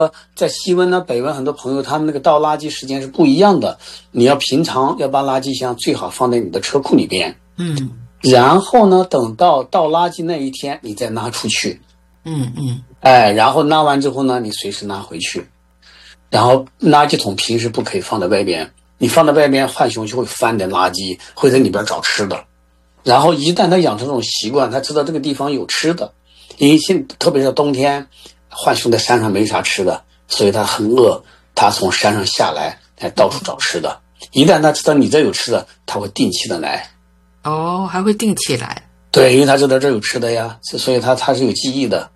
在西温呢、北温很多朋友他们那个倒垃圾时间是不一样的，你要平常要把垃圾箱最好放在你的车库里边，然后呢，等到倒垃圾那一天你再拿出去，然后拿完之后呢，你随时拿回去，然后垃圾桶平时不可以放在外边，你放在外边，浣熊就会翻点垃圾，会在里边找吃的。然后一旦它养成这种习惯，它知道这个地方有吃的，因为特别是冬天，浣熊在山上没啥吃的，所以它很饿，它从山上下来，到处找吃的。一旦它知道你这有吃的，它会定期的来。 哦，还会定期来。 对，因为它知道这有吃的呀，所以它是有记忆的。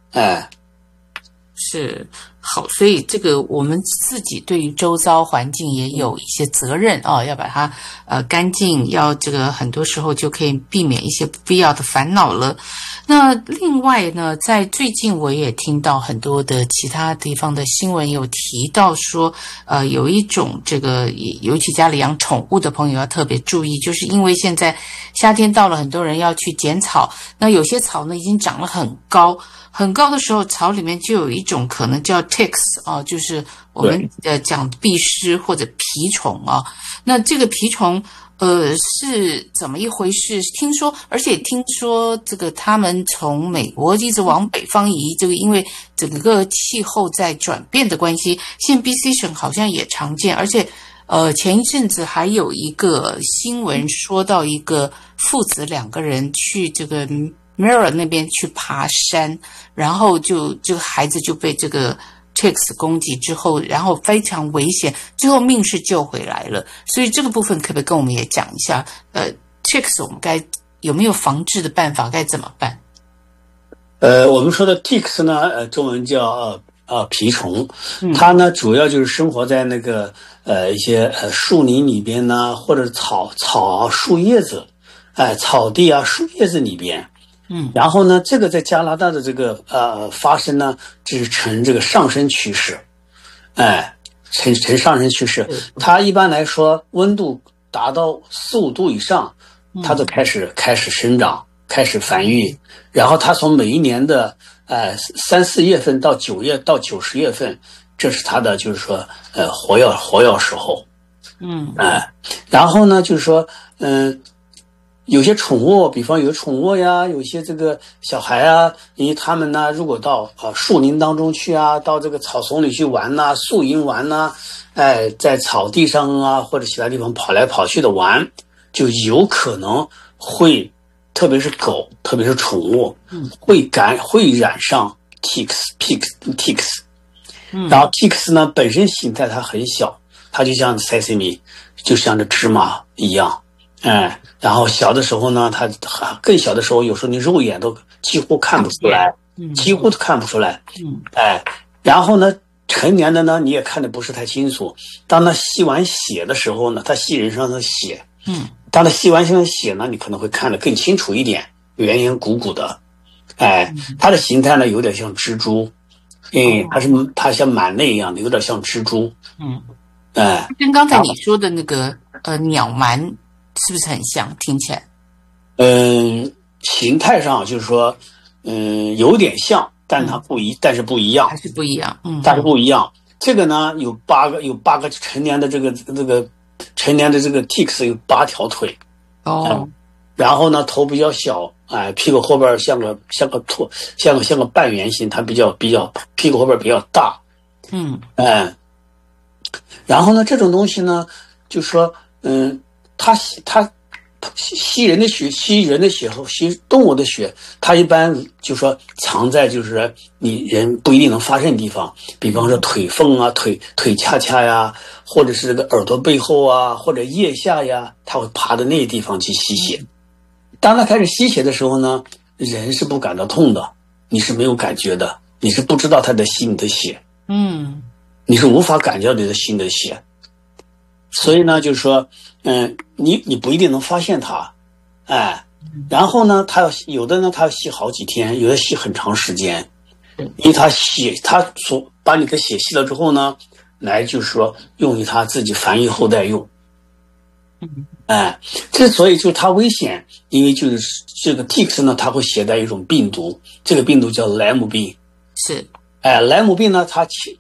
是。好，所以这个我们自己对于周遭环境也有一些责任啊，要把它干净，要这个很多时候就可以避免一些不必要的烦恼了。那另外呢，在最近我也听到很多的其他地方的新闻有提到说，有一种这个尤其家里养宠物的朋友要特别注意，就是因为现在夏天到了，很多人要去剪草，那有些草呢已经长得很高。很高的时候，草里面就有一种可能叫 ticks 啊，就是我们讲蜱虱或者蜱虫啊。那这个蜱虫是怎么一回事？而且听说这个他们从美国一直往北方移，这个因为整个气候在转变的关系，现在 BC 省好像也常见，而且前一阵子还有一个新闻说到一个父子2个人去这个Mirror 那边去爬山，然后这个孩子就被这个 ticks 攻击之后，然后非常危险，最后命是救回来了。所以这个部分可不可以跟我们也讲一下ticks 我们有没有防治的办法，该怎么办？ 我们说的 ticks 呢，中文叫蜱虫，它呢主要就是生活在那个一些树林里边呢，或者草树叶子，草地啊树叶子里边。然后呢，这个在加拿大的这个发生呢，就是呈这个上升趋势，呈上升趋势。它一般来说，温度达到4、5度以上，它就开始生长，开始繁育。然后它从每一年的3、4月份到9月到90月份，这是它的就是说活跃时候。然后呢，就是说有些宠物，比方有宠物呀，有些这个小孩啊，因为他们呢，如果到树林当中去啊，到这个草丛里去玩呐，宿营玩呐，在草地上啊或者其他地方跑来跑去的玩，就有可能会，特别是狗，特别是宠物，会染上 ticks。然后 ticks 呢本身形态它很小，它就像 sesame， 就像这芝麻一样。然后小的时候呢，它更小的时候，有时候你肉眼都几乎看不出来，几乎都看不出来。然后呢，成年的呢，你也看得不是太清楚。当它吸完血的时候呢，它吸人身上的血，当它吸完身上的血呢，你可能会看得更清楚一点，圆圆鼓鼓的。它的形态呢，有点像蜘蛛，它像螨类一样的，有点像蜘蛛。 跟刚才你说的那个鸟螨。是不是很像？听起来， 形态上就是说，有点像，但是不一样， 还是不一样， 但是不一样。这个呢，有八个成年的这个成年的这个 ticks 有8条腿，然后呢，头比较小，屁股后边像个半圆形，它比较屁股后边比较大，然后呢，这种东西呢，就是说，它吸人的血，吸动物的血，它一般就说藏在就是你人不一定能发现的地方，比方说腿缝啊、腿恰恰呀，或者是这个耳朵背后啊，或者腋下呀，它会爬到那个地方去吸血。当它开始吸血的时候呢，人是不感到痛的，你是没有感觉的，你是不知道它在吸你的血，你是无法感觉到你的吸你的血。所以呢，就是说，你不一定能发现它，然后呢，有的呢，它要吸好几天，有的吸很长时间，因为它把你的血吸了之后呢，来就是说用于它自己繁育后代用，之所以就是它危险，因为就是这个 ticks 呢，它会携带一种病毒，这个病毒叫莱姆病， 是， 莱姆病呢，